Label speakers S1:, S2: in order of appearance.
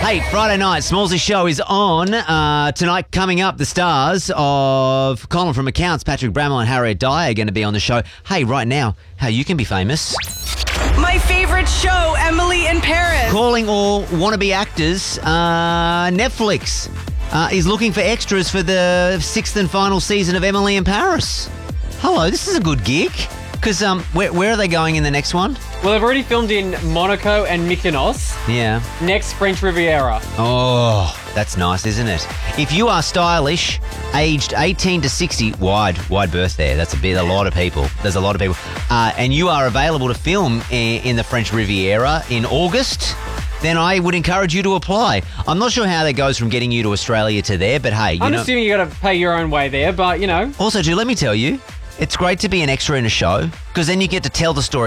S1: Hey, Friday night, Smallsy Show is on. Tonight, coming up, the stars of Colin from Accounts, Patrick Bramwell and Harriet Dyer are going to be on the show. Hey, right now, how you can be famous.
S2: My favorite show, Emily in Paris.
S1: Calling all wannabe actors, Netflix is looking for extras for the 6th and final season of Emily in Paris. Hello, this is a good gig. Because where are they going in the next one?
S3: Well, they've already filmed in Monaco and Mykonos.
S1: Yeah.
S3: Next, French Riviera.
S1: Oh, that's nice, isn't it? If you are stylish, aged 18 to 60, wide berth there. That's a lot of people. There's a lot of people. And you are available to film in the French Riviera in August, then I would encourage you to apply. I'm not sure how that goes from getting you to Australia to there, but hey,
S3: I'm assuming you got to pay your own way there, but, you know.
S1: Also, let me tell you, it's great to be an extra in a show because then you get to tell the story